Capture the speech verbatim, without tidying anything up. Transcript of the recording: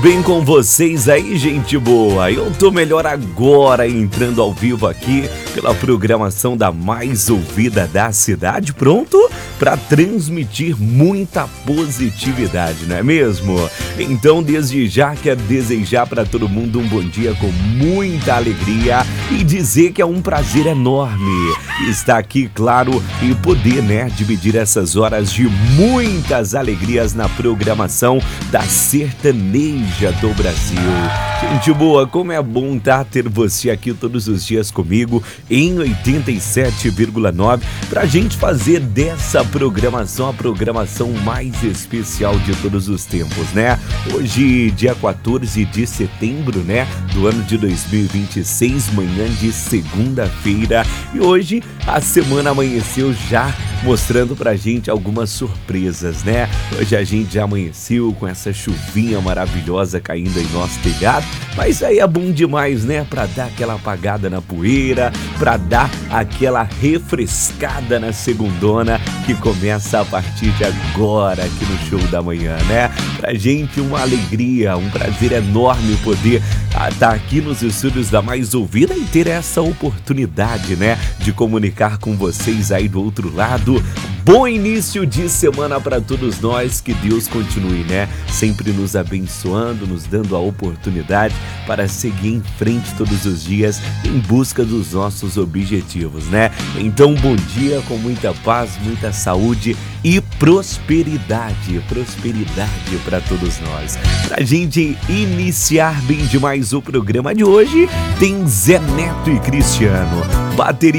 Bem com vocês aí, gente boa. Eu tô melhor agora entrando ao vivo aqui pela programação da mais ouvida da cidade, pronto para transmitir muita positividade, não é mesmo? Então, desde já quero desejar para todo mundo um bom dia com muita alegria e dizer que é um prazer enorme estar aqui, claro, e poder, né, dividir essas horas de muitas alegrias na programação da Sertaneja do Brasil. Gente boa, como é bom tá ter você aqui todos os dias comigo em oitenta e sete vírgula nove pra gente fazer dessa programação a programação mais especial de todos os tempos, né? Hoje, dia quatorze de setembro, né, do ano de dois mil e vinte e seis, manhã de segunda-feira, e hoje a semana amanheceu já mostrando pra gente algumas surpresas, né? Hoje a gente já amanheceu com essa chuvinha maravilhosa caindo em nosso telhado, mas aí é bom demais, né? Pra dar aquela apagada na poeira, pra dar aquela refrescada na segundona que começa a partir de agora aqui no Show da Manhã, né? Pra gente uma alegria, um prazer enorme poder estar aqui nos estúdios da Mais Ouvida e ter essa oportunidade, né, de comunicar com vocês aí do outro lado. Bom início de semana para todos nós, que Deus continue, né, sempre nos abençoando, nos dando a oportunidade para seguir em frente todos os dias em busca dos nossos objetivos, né? Então, bom dia com muita paz, muita saúde e prosperidade, prosperidade para todos nós. Pra gente iniciar bem demais o programa de hoje, tem Zé Neto e Cristiano. Bateria